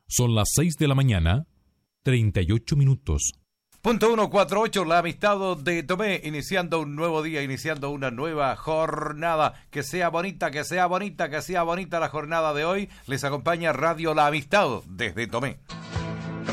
Son las 6 de la mañana, 38 minutos. Punto 148, la amistad de Tomé, iniciando un nuevo día, iniciando una nueva jornada. Que sea bonita, que sea bonita, que sea bonita la jornada de hoy. Les acompaña Radio La Amistad desde Tomé.